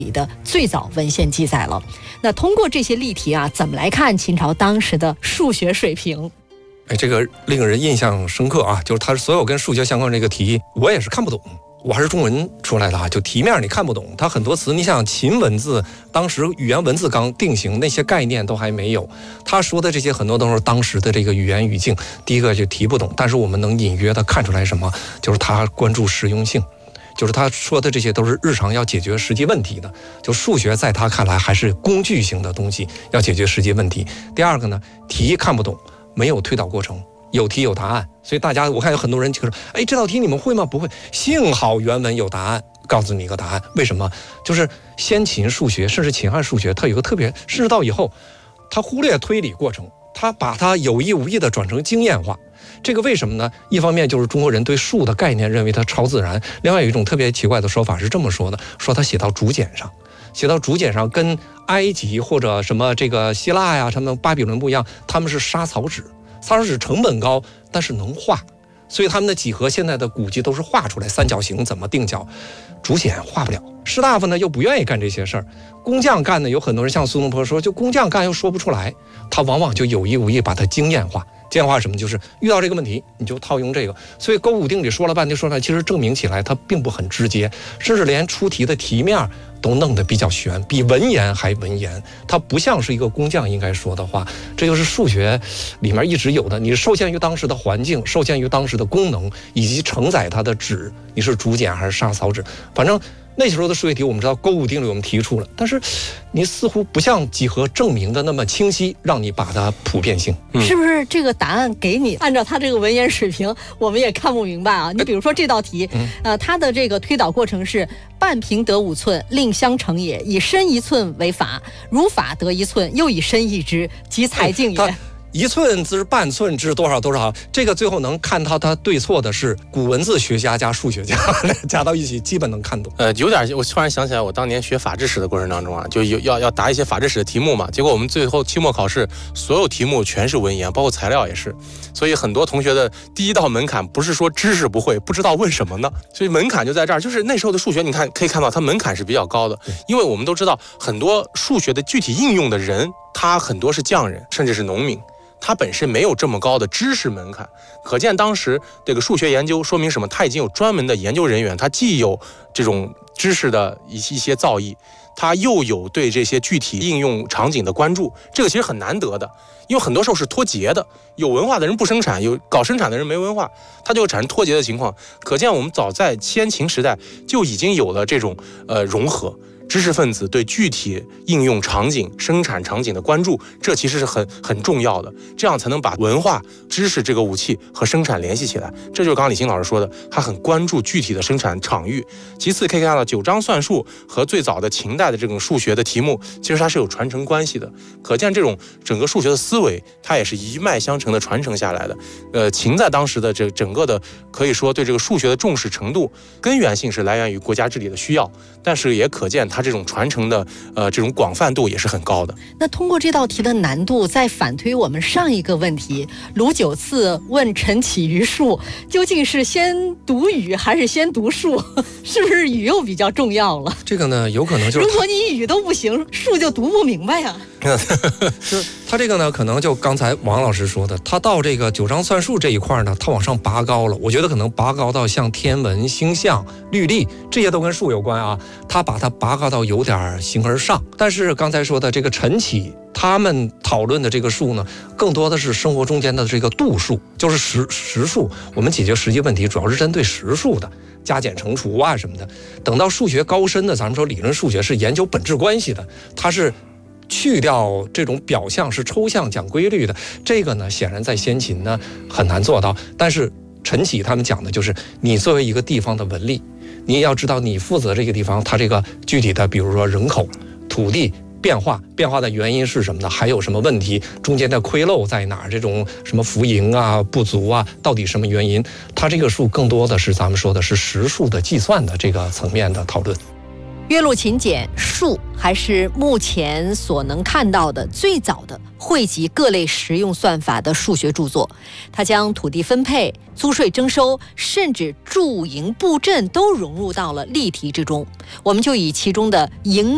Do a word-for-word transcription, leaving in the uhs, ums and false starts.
的最早文献记载了。那通过这些例题啊，怎么来看秦朝当时的数学水平？ 哎，这个令人印象深刻啊！就是他所有跟数学相关这个题，我也是看不懂。我还是中文出来的啊，就题面你看不懂，它很多词，你想秦文字当时语言文字刚定型，那些概念都还没有。他说的这些很多都是当时的这个语言语境，第一个就题不懂，但是我们能隐约的看出来什么，就是他关注实用性。就是他说的这些都是日常要解决实际问题的，就数学在他看来还是工具型的东西，要解决实际问题。第二个呢，题看不懂，没有推导过程，有题有答案，所以大家我看有很多人就说，哎，这道题你们会吗？不会。幸好原文有答案，告诉你一个答案。为什么？就是先秦数学，甚至秦汉数学，它有个特别，甚至到以后，它忽略推理过程，它把它有意无意的转成经验化。这个为什么呢？一方面就是中国人对数的概念认为它超自然，另外有一种特别奇怪的说法是这么说的，说它写到竹简上，写到竹简上跟埃及或者什么这个希腊呀、他们巴比伦不一样，他们是沙草纸，沙草纸成本高，但是能画，所以他们的几何现在的古迹都是画出来，三角形怎么定角，竹简画不了。士大夫呢又不愿意干这些事儿，工匠干呢，有很多人像苏东坡说，就工匠干又说不出来，他往往就有意无意把它经验化。经验化什么？就是遇到这个问题，你就套用这个。所以勾股定理说了半天，说出来其实证明起来它并不很直接，甚至连出题的题面都弄得比较悬，比文言还文言。它不像是一个工匠应该说的话。这就是数学里面一直有的，你受限于当时的环境，受限于当时的功能，以及承载它的纸，你是竹简还是沙草纸，反正。那时候的数学题我们知道勾股定理我们提出了，但是你似乎不像几何证明的那么清晰，让你把它普遍性、 嗯、是不是这个答案给你按照他这个文言水平我们也看不明白啊？你比如说这道题、嗯、呃，它的这个推导过程是半平得五寸，令相乘也，以深一寸为法，如法得一寸，又以深易之，即才境也。 一寸之半寸之多少多少，这个最后能看到它对错的是古文字学家加数学家加到一起，基本能看懂。 呃，有点，我突然想起来，我当年学法制史的过程当中啊，就有要要答一些法制史的题目嘛，结果我们最后期末考试所有题目全是文言，包括材料也是，所以很多同学的第一道门槛不是说知识不会，不知道问什么呢，所以门槛就在这儿。就是那时候的数学，你看可以看到它门槛是比较高的，因为我们都知道很多数学的具体应用的人，他很多是匠人，甚至是农民。它本身没有这么高的知识门槛，可见当时这个数学研究说明什么？它已经有专门的研究人员，它既有这种知识的一些造诣，它又有对这些具体应用场景的关注，这个其实很难得的，因为很多时候是脱节的，有文化的人不生产，有搞生产的人没文化，它就会产生脱节的情况。可见我们早在先秦时代就已经有了这种呃融合。知识分子对具体应用场景、生产场景的关注，这其实是很很重要的，这样才能把文化、知识这个武器和生产联系起来。这就是刚刚李欣老师说的，他很关注具体的生产场域。其次可以看到九章算术和最早的秦代的这种数学的题目，其实它是有传承关系的。可见这种整个数学的思维，它也是一脉相承的传承下来的。呃，秦在当时的这整个的可以说对这个数学的重视程度，根源性是来源于国家治理的需要，但是也可见它这种传承的呃这种广泛度也是很高的。 那通过这道题的难度，再反推我们上一个问题，卢九次问陈启于数，究竟是先读语还是先读数？是不是语又比较重要了？ 这个呢，有可能就是如果你语都不行，数就读不明白呀、 啊。就是他这个呢，可能就刚才王老师说的，他到这个九章算术这一块呢，他往上拔高了。我觉得可能拔高到像天文、星象、律历这些都跟数有关啊。他把它拔高到有点形而上。但是刚才说的这个陈启他们讨论的这个数呢，更多的是生活中间的这个度数，就是实实数。我们解决实际问题主要是针对实数的，加减乘除啊什么的。等到数学高深的，咱们说理论数学是研究本质关系的，它是去掉这种表象，是抽象讲规律的。这个呢，显然在先秦呢很难做到。但是陈启他们讲的就是你作为一个地方的文力，你也要知道你负责这个地方它这个具体的，比如说人口、土地变化，变化的原因是什么呢？还有什么问题？中间的亏漏在哪儿？这种什么浮盈啊、不足啊，到底什么原因？它这个数更多的是咱们说的是实数的计算的这个层面的讨论。 岳麓秦简数还是目前所能看到的最早的汇集各类实用算法的数学著作。它将土地分配、租税征收，甚至驻营布阵都融入到了例题之中。我们就以其中的营